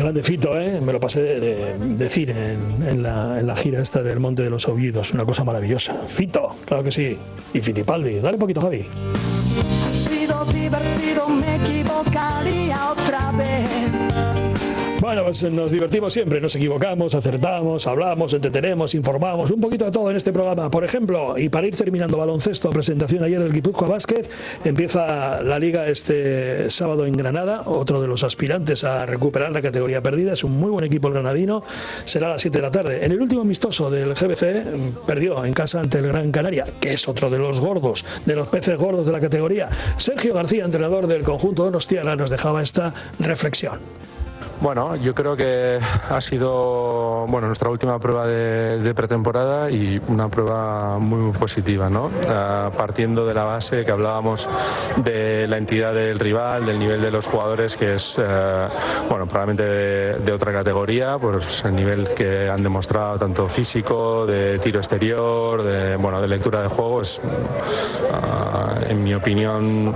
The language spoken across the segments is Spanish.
Grande Fito, me lo pasé de cine en la gira esta del Monte de los Aullidos, una cosa maravillosa. Fito, claro que sí, y Fitipaldi, dale un poquito, Javi. Ha sido divertido, me equivocaría otra vez. Bueno, pues nos divertimos siempre, nos equivocamos, acertamos, hablamos, entretenemos, informamos, un poquito de todo en este programa. Por ejemplo, y para ir terminando, baloncesto, presentación ayer del Guipúzcoa Basket, empieza la liga este sábado en Granada, otro de los aspirantes a recuperar la categoría perdida, es un muy buen equipo el granadino, será a las 7 de la tarde. En el último amistoso del GBC perdió en casa ante el Gran Canaria, que es otro de los gordos, de los peces gordos de la categoría. Sergio García, entrenador del conjunto donostiarra, nos dejaba esta reflexión. Bueno, yo creo que ha sido nuestra última prueba de pretemporada y una prueba muy positiva, ¿no? Partiendo de la base que hablábamos de la entidad del rival, del nivel de los jugadores, que es probablemente de otra categoría, pues el nivel que han demostrado tanto físico, de tiro exterior, de lectura de juego, es en mi opinión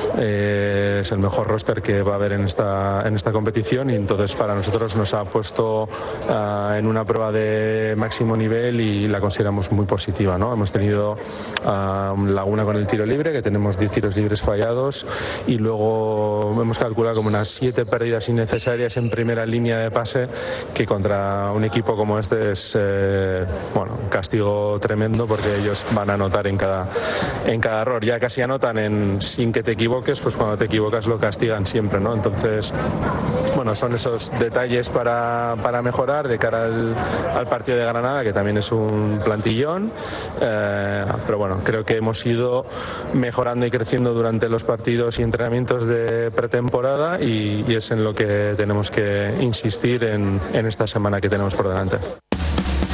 es el mejor roster que va a haber en esta competición, y entonces para nosotros nos ha puesto en una prueba de máximo nivel y la consideramos muy positiva, ¿no? Hemos tenido laguna con el tiro libre, que tenemos 10 tiros libres fallados, y luego hemos calculado como unas 7 pérdidas innecesarias en primera línea de pase, que contra un equipo como este es un castigo tremendo, porque ellos van a anotar en cada error. Ya casi anotan sin que te equivoques, pues cuando te equivocas lo castigan siempre, ¿no? Entonces, son esos detalles para mejorar de cara al partido de Granada, que también es un plantillón, pero creo que hemos ido mejorando y creciendo durante los partidos y entrenamientos de pretemporada, y es en lo que tenemos que insistir en esta semana que tenemos por delante.